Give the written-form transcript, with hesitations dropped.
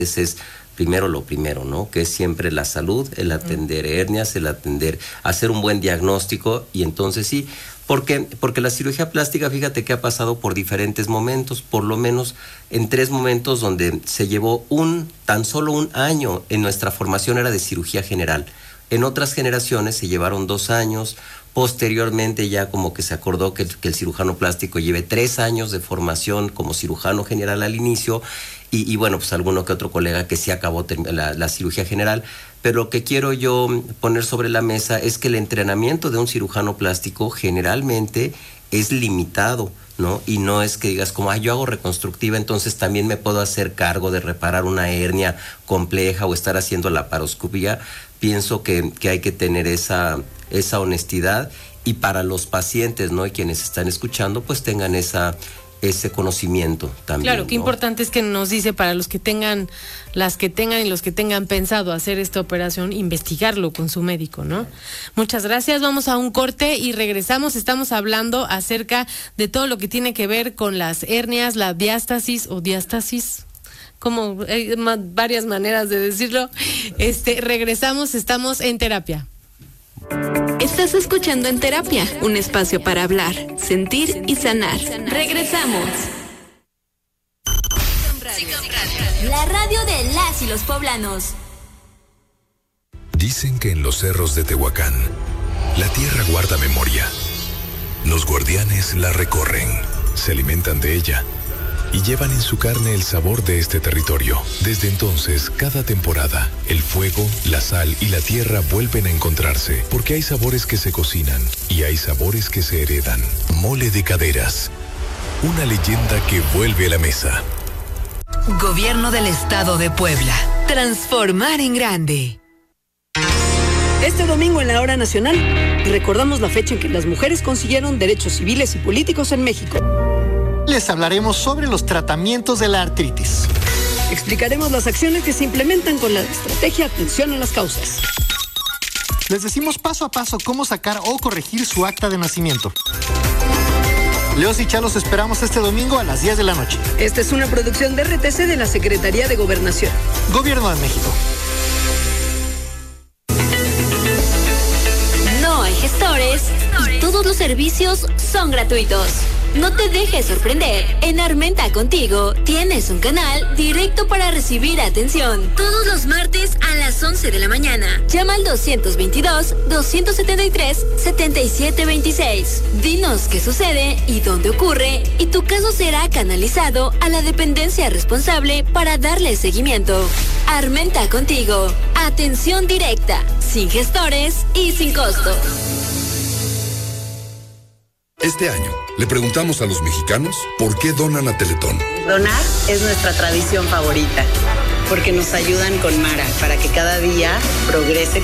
Ese es primero lo primero, ¿no? Que es siempre la salud, el atender hernias, hacer un buen diagnóstico y entonces sí, porque la cirugía plástica, fíjate que ha pasado por diferentes momentos, por lo menos en 3 momentos donde se llevó tan solo un año. En nuestra formación era de cirugía general. En otras generaciones se llevaron 2 años. Posteriormente ya como que se acordó que el cirujano plástico lleve 3 años de formación como cirujano general al inicio y bueno, pues alguno que otro colega que sí acabó la cirugía general. Pero lo que quiero yo poner sobre la mesa es que el entrenamiento de un cirujano plástico generalmente es limitado, ¿no? Y no es que digas como, yo hago reconstructiva, entonces también me puedo hacer cargo de reparar una hernia compleja o estar haciendo laparoscopía. Pienso que hay que tener esa honestidad y para los pacientes, ¿no? Y quienes están escuchando, pues tengan ese conocimiento también. Claro, qué importante es que nos dice para los que tengan, las que tengan y los que tengan pensado hacer esta operación, investigarlo con su médico, ¿no? Muchas gracias, vamos a un corte y regresamos. Estamos hablando acerca de todo lo que tiene que ver con las hernias, la diástasis o diástasis, como hay varias maneras de decirlo. Regresamos, estamos en terapia. Estás escuchando En Terapia, un espacio para hablar, sentir y sanar. Regresamos. La radio de las y los poblanos. Dicen que en los cerros de Tehuacán, la tierra guarda memoria. Los guardianes la recorren, se alimentan de ella y llevan en su carne el sabor de este territorio. Desde entonces, cada temporada, el fuego, la sal y la tierra vuelven a encontrarse, porque hay sabores que se cocinan y hay sabores que se heredan. Mole de Caderas, una leyenda que vuelve a la mesa. Gobierno del Estado de Puebla. Transformar en grande. Este domingo en la Hora Nacional recordamos la fecha en que las mujeres consiguieron derechos civiles y políticos en México. Les hablaremos sobre los tratamientos de la artritis. Explicaremos las acciones que se implementan con la estrategia Atención a las Causas. Les decimos paso a paso cómo sacar o corregir su acta de nacimiento. Leos y Chá los esperamos este domingo a las 10 de la noche. Esta es una producción de RTC de la Secretaría de Gobernación. Gobierno de México. No hay gestores y todos los servicios son gratuitos. No te dejes sorprender. En Armenta Contigo tienes un canal directo para recibir atención. Todos los martes a las 11 de la mañana. Llama al 222-273-7726. Dinos qué sucede y dónde ocurre y tu caso será canalizado a la dependencia responsable para darle seguimiento. Armenta Contigo. Atención directa, sin gestores y sin costo. Este año, le preguntamos a los mexicanos por qué donan a Teletón. Donar es nuestra tradición favorita, porque nos ayudan con Mara para que cada día progrese